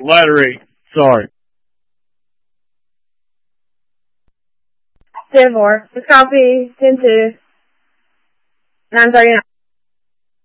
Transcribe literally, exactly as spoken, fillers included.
Letter E. Sorry. ten four. Just copy. ten two. nine thirty-nine.